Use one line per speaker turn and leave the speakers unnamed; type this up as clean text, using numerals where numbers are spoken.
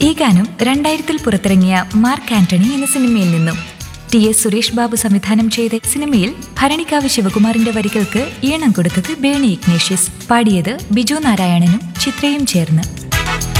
ഈ ഗാനം 2000-ൽ പുറത്തിറങ്ങിയ മാർക്ക് ആന്റണി എന്ന സിനിമയിൽ നിന്നും. TS സുരേഷ് ബാബു സംവിധാനം ചെയ്ത സിനിമയിൽ ഭരണിക്കാവ് ശിവകുമാറിന്റെ വരികൾക്ക് ഈണം കൊടുത്തത് ബേണി ഇഗ്നേഷ്യസ്, പാടിയത് ബിജു നാരായണനും ചിത്രയും ചേർന്ന്.